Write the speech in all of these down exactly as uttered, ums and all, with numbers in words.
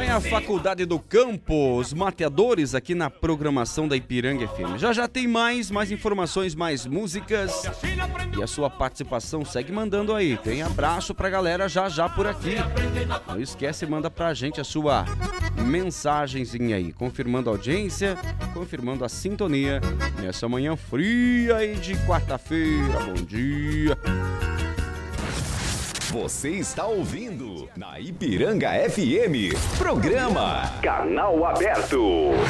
Vem a Faculdade do Campo, os mateadores aqui na programação da Ipiranga F M. Já já tem mais, mais informações, mais músicas. E a sua participação segue mandando aí. Tem abraço pra galera já já por aqui. Não esquece, manda pra gente a sua mensagenzinha aí, confirmando a audiência, confirmando a sintonia nessa manhã fria aí de quarta-feira. Bom dia. Você está ouvindo na Ipiranga F M, programa Canal Aberto.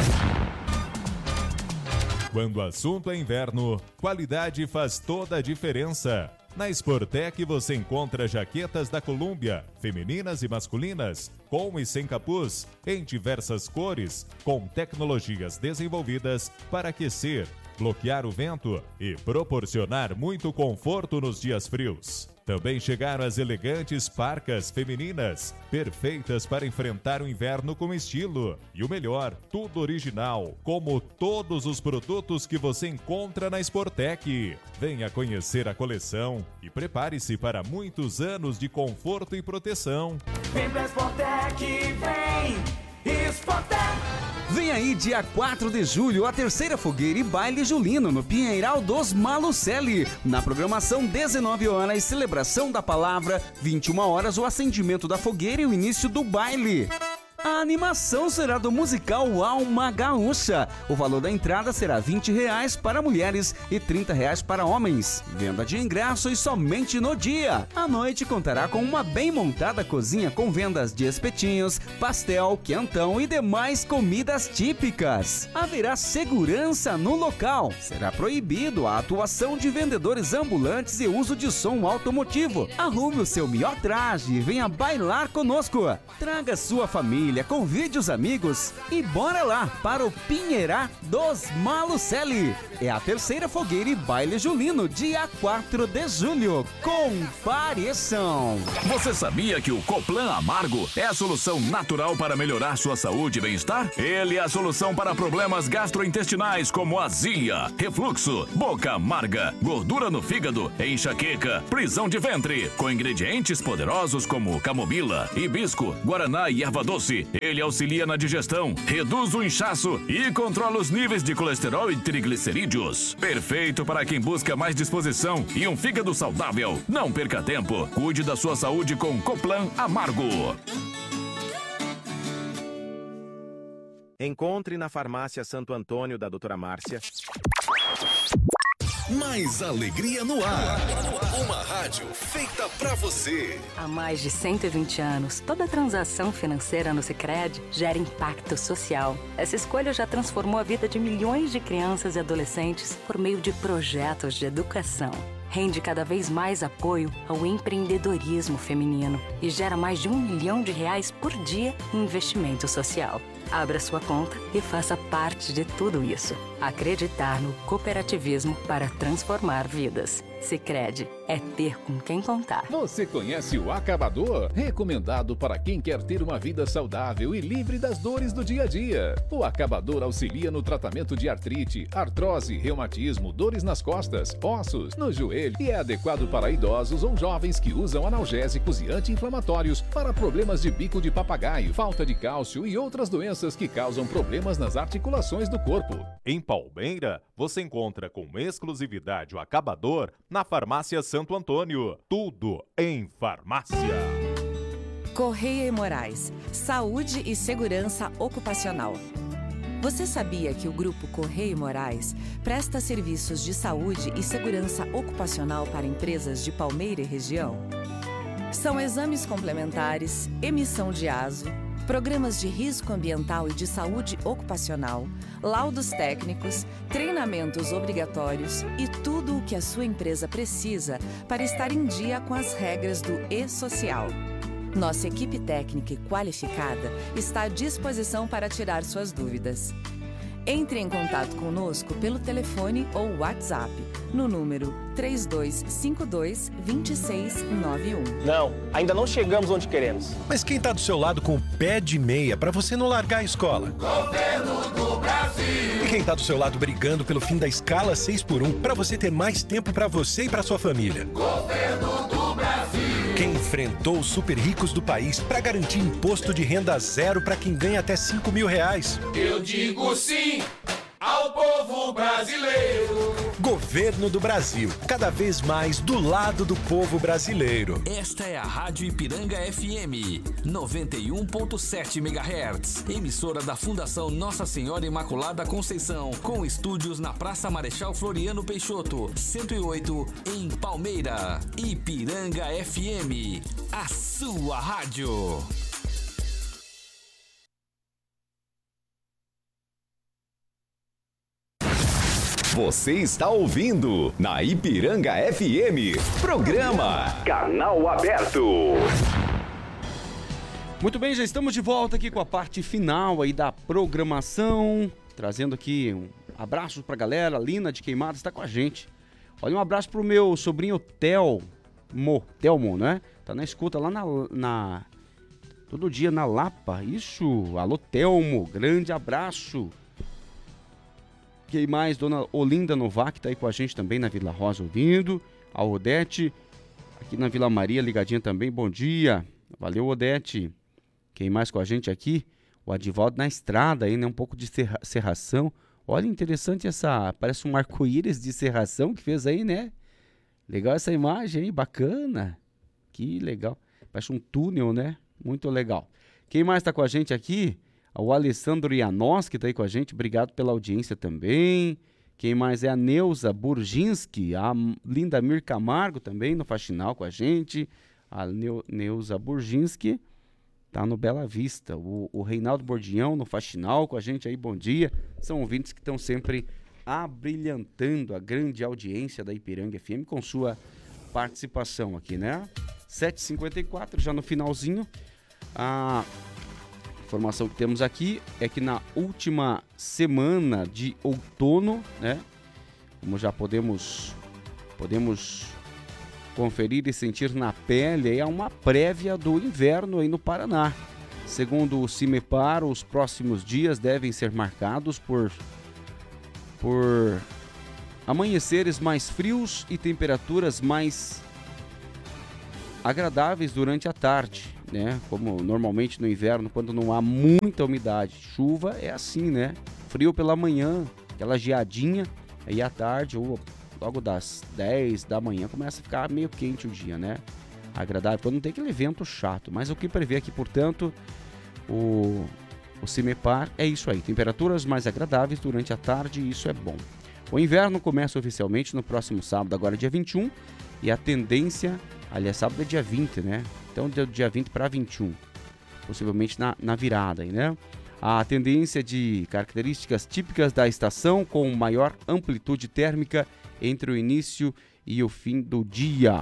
Quando o assunto é inverno, qualidade faz toda a diferença. Na Sportec você encontra jaquetas da Columbia, femininas e masculinas, com e sem capuz, em diversas cores, com tecnologias desenvolvidas para aquecer, bloquear o vento e proporcionar muito conforto nos dias frios. Também chegaram as elegantes parcas femininas, perfeitas para enfrentar o inverno com estilo. E o melhor, tudo original, como todos os produtos que você encontra na Sportec. Venha conhecer a coleção e prepare-se para muitos anos de conforto e proteção. Vem pra Sportec, vem! Sportec! Vem aí, dia quatro de julho, a terceira fogueira e baile julino no Pinheiral dos Malucelli. Na programação, dezenove horas, celebração da palavra, vinte e uma horas, o acendimento da fogueira e o início do baile. A animação será do musical Alma Gaúcha. O valor da entrada será vinte reais para mulheres e trinta reais para homens. Venda de ingressos somente no dia. A noite contará com uma bem montada cozinha com vendas de espetinhos, pastel, quentão e demais comidas típicas. Haverá segurança no local. Será proibido a atuação de vendedores ambulantes e uso de som automotivo. Arrume o seu melhor traje e venha bailar conosco. Traga sua família, convide os amigos e bora lá para o Pinheirá dos Malucelli. É a terceira fogueira e baile julino, dia quatro de julho. Compareçam! Você sabia que o Coplan Amargo é a solução natural para melhorar sua saúde e bem-estar? Ele é a solução para problemas gastrointestinais como azia, refluxo, boca amarga, gordura no fígado, enxaqueca, prisão de ventre, com ingredientes poderosos como camomila, hibisco, guaraná e erva doce. Ele auxilia na digestão, reduz o inchaço e controla os níveis de colesterol e triglicerídeos. Perfeito para quem busca mais disposição e um fígado saudável. Não perca tempo. Cuide da sua saúde com Coplan Amargo. Encontre na farmácia Santo Antônio da doutora Márcia. Mais alegria no ar. Uma rádio feita pra você. Há mais de cento e vinte anos, toda transação financeira no Sicredi gera impacto social. Essa escolha já transformou a vida de milhões de crianças e adolescentes por meio de projetos de educação. Rende cada vez mais apoio ao empreendedorismo feminino e gera mais de um milhão de reais por dia em investimento social. Abra sua conta e faça parte de tudo isso. Acreditar no cooperativismo para transformar vidas. Sicredi é ter com quem contar. Você conhece o Acabador? Recomendado para quem quer ter uma vida saudável e livre das dores do dia a dia. O Acabador auxilia no tratamento de artrite, artrose, reumatismo, dores nas costas, ossos, no joelho e é adequado para idosos ou jovens que usam analgésicos e anti-inflamatórios para problemas de bico de papagaio, falta de cálcio e outras doenças que causam problemas nas articulações do corpo. Em Palmeira, você encontra com exclusividade o Acabador na farmácia Santo Antônio. Tudo em farmácia. Correia e Moraes, saúde e segurança ocupacional. Você sabia que o Grupo Correia e Moraes presta serviços de saúde e segurança ocupacional para empresas de Palmeira e região? São exames complementares, emissão de ASO, programas de risco ambiental e de saúde ocupacional, laudos técnicos, treinamentos obrigatórios e tudo o que a sua empresa precisa para estar em dia com as regras do E-Social. Nossa equipe técnica e qualificada está à disposição para tirar suas dúvidas. Entre em contato conosco pelo telefone ou WhatsApp no número três dois cinco dois, dois seis nove um. Não, ainda não chegamos onde queremos. Mas quem está do seu lado com o pé de meia para você não largar a escola? Governo do Brasil! E quem está do seu lado brigando pelo fim da escala seis por um para você ter mais tempo para você e para sua família? Governo do Brasil! Quem enfrentou os super ricos do país para garantir imposto de renda zero para quem ganha até cinco mil reais. Eu digo sim ao povo brasileiro. Governo do Brasil, cada vez mais do lado do povo brasileiro. Esta é a Rádio Ipiranga F M, noventa e um ponto sete megahertz, emissora da Fundação Nossa Senhora Imaculada Conceição, com estúdios na Praça Marechal Floriano Peixoto, cento e oito, em Palmeira. Ipiranga F M, a sua rádio. Você está ouvindo na Ipiranga F M, programa Canal Aberto. Muito bem, já estamos de volta aqui com a parte final aí da programação, trazendo aqui um abraço pra galera. A Lina de Queimadas está com a gente. Olha, um abraço pro meu sobrinho Telmo, Telmo, né? Tá na escuta lá na, na... todo dia na Lapa. Isso, alô Telmo, grande abraço. Quem mais? Dona Olinda Novak tá aí com a gente também na Vila Rosa ouvindo. A Odete, aqui na Vila Maria, ligadinha também. Bom dia. Valeu, Odete. Quem mais com a gente aqui? O Adivaldo na estrada aí, né? Um pouco de serra, serração. Olha, interessante essa... Parece um arco-íris de serração que fez aí, né? Legal essa imagem aí, bacana. Que legal. Parece um túnel, né? Muito legal. Quem mais tá com a gente aqui? O Alessandro Ianos, que está aí com a gente, obrigado pela audiência também. Quem mais é a Neuza Burginski, a Linda Mir Camargo também no Faxinal com a gente. A Neu, Neuza Burginski está no Bela Vista. O, o Reinaldo Bordião no Faxinal com a gente aí, bom dia. São ouvintes que estão sempre abrilhantando a grande audiência da Ipiranga F M com sua participação aqui, né? sete e cinquenta e quatro, já no finalzinho. A... informação que temos aqui é que na última semana de outono, né, como já podemos podemos conferir e sentir na pele, aí há uma prévia do inverno aí no Paraná. Segundo o CIMEPAR, os próximos dias devem ser marcados por por amanheceres mais frios e temperaturas mais agradáveis durante a tarde, né? Como normalmente no inverno, quando não há muita umidade. Chuva é assim, né? Frio pela manhã, aquela geadinha, aí à tarde ou logo das dez da manhã começa a ficar meio quente o dia, né? Agradável, quando não tem aquele vento chato. Mas o que prevê aqui, portanto, o, o CIMEPAR é isso aí. Temperaturas mais agradáveis durante a tarde, e isso é bom. O inverno começa oficialmente no próximo sábado, agora dia vinte e um, e a tendência... Aliás, sábado é dia vinte, né? Então, do dia vinte para vinte e um, possivelmente na, na virada aí, né? A tendência de características típicas da estação com maior amplitude térmica entre o início e o fim do dia.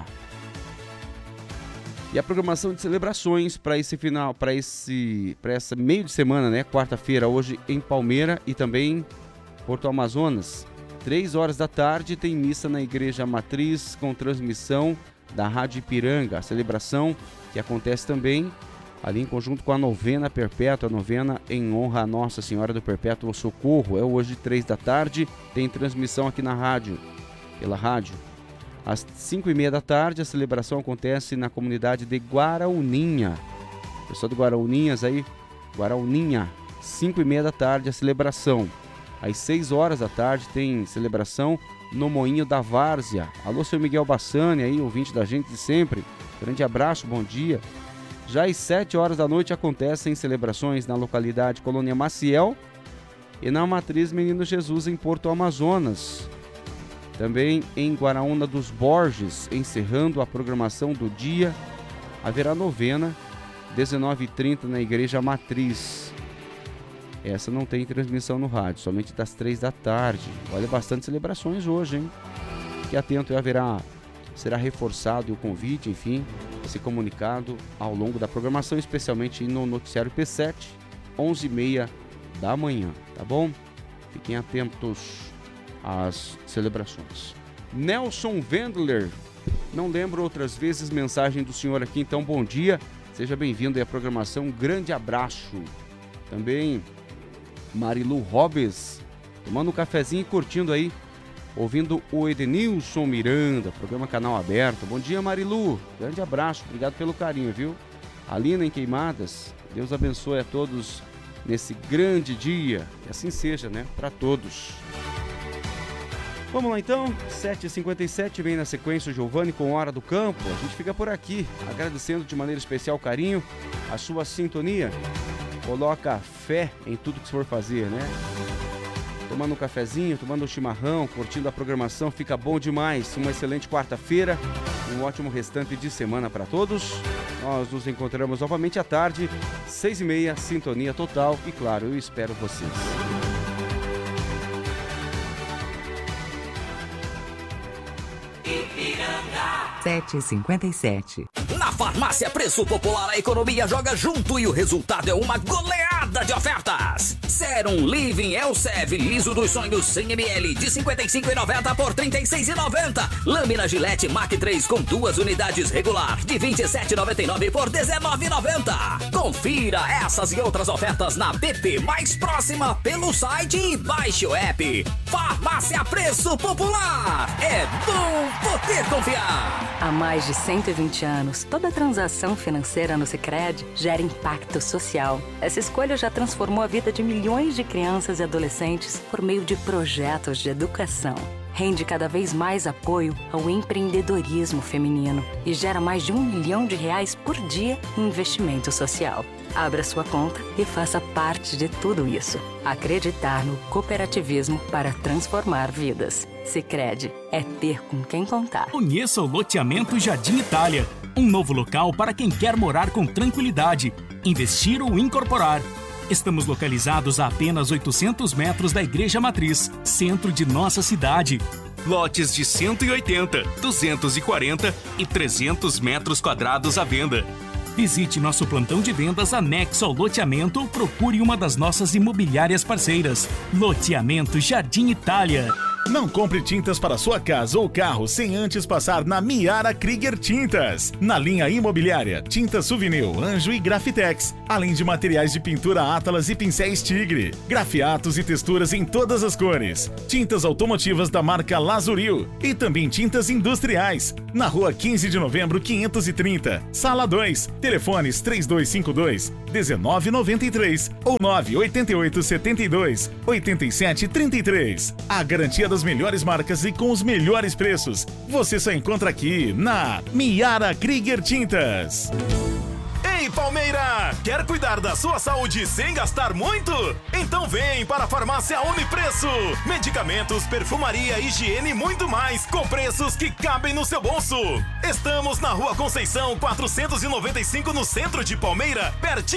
E a programação de celebrações para esse final, para esse, para essa meio de semana, né? Quarta-feira, hoje em Palmeira e também Porto Amazonas. Três horas da tarde tem missa na Igreja Matriz com transmissão da Rádio Ipiranga, a celebração que acontece também ali em conjunto com a novena perpétua, a novena em honra a Nossa Senhora do Perpétuo Socorro. É hoje, três da tarde, tem transmissão aqui na rádio, pela rádio. Às cinco e meia da tarde, a celebração acontece na comunidade de Guarauninha. Pessoal de Guarauninhas aí, Guarauninha, cinco e meia da tarde a celebração. Às seis horas da tarde tem celebração no Moinho da Várzea. Alô, seu Miguel Bassani aí, ouvinte da gente de sempre. Grande abraço, bom dia. Já às sete horas da noite acontecem celebrações na localidade Colônia Maciel e na Matriz Menino Jesus em Porto Amazonas. Também em Guaraúna dos Borges, encerrando a programação do dia, haverá novena, dezenove e trinta na Igreja Matriz. Essa não tem transmissão no rádio, somente das três da tarde. Olha, bastante celebrações hoje, hein? Fique atento, haverá, será reforçado o convite, enfim, esse comunicado ao longo da programação, especialmente no noticiário P sete, onze e meia da manhã, tá bom? Fiquem atentos às celebrações. Nelson Wendler, não lembro outras vezes mensagem do senhor aqui, então bom dia, seja bem-vindo aí à programação, um grande abraço. Também Marilu Robes, tomando um cafezinho e curtindo aí ouvindo o Edenilson Miranda, programa Canal Aberto. Bom dia, Marilu. Grande abraço, obrigado pelo carinho, viu? Alina em Queimadas, Deus abençoe a todos nesse grande dia. E assim seja, né? Para todos. Vamos lá então, sete e cinquenta e sete, vem na sequência o Giovanni com Hora do Campo. A gente fica por aqui, agradecendo de maneira especial o carinho, a sua sintonia. Coloca fé em tudo que for fazer, né? Tomando um cafezinho, tomando um chimarrão, curtindo a programação, fica bom demais. Uma excelente quarta-feira, um ótimo restante de semana para todos. Nós nos encontramos novamente à tarde, seis e meia, sintonia total. E claro, eu espero vocês. sete e cinquenta e sete. Na Farmácia Preço Popular, a economia joga junto e o resultado é uma goleada de ofertas. Serum Living Elsev Liso dos Sonhos cem mililitros de cinquenta e cinco reais e noventa centavos por trinta e seis reais e noventa centavos. Lâmina Gillette Mac três com duas unidades regular de vinte e sete reais e noventa e nove centavos por dezenove reais e noventa centavos. Confira essas e outras ofertas na B P mais próxima pelo site e baixe o app. Farmácia Preço Popular. É bom poder confiar. Há mais de cento e vinte anos, toda transação financeira no Sicredi gera impacto social. Essa escolha já transformou a vida de milhões de crianças e adolescentes por meio de projetos de educação. Rende cada vez mais apoio ao empreendedorismo feminino e gera mais de um milhão de reais por dia em investimento social. Abra sua conta e faça parte de tudo isso. Acreditar no cooperativismo para transformar vidas. Sicredi é ter com quem contar. Conheça o Loteamento Jardim Itália, um novo local para quem quer morar com tranquilidade, investir ou incorporar. Estamos localizados a apenas oitocentos metros da Igreja Matriz, centro de nossa cidade. Lotes de cento e oitenta, duzentos e quarenta e trezentos metros quadrados à venda. Visite nosso plantão de vendas anexo ao loteamento ou procure uma das nossas imobiliárias parceiras. Loteamento Jardim Itália. Não compre tintas para sua casa ou carro sem antes passar na Miara Krieger Tintas. Na linha imobiliária, tintas Souvenir, Anjo e Grafitex, além de materiais de pintura Atlas e pincéis Tigre, grafiatos e texturas em todas as cores, tintas automotivas da marca Lazuril e também tintas industriais. Na rua quinze de novembro, quinhentos e trinta, sala dois, telefones três dois cinco dois, um nove nove três ou nove oito oito sete dois, oito sete três três. A garantia das melhores marcas e com os melhores preços você só encontra aqui na Miara Krieger Tintas. Ei, Palmeira! Quer cuidar da sua saúde sem gastar muito? Então vem para a Farmácia Unipreço. Medicamentos, perfumaria, higiene e muito mais, com preços que cabem no seu bolso. Estamos na Rua Conceição, quatrocentos e noventa e cinco, no centro de Palmeira, pertinho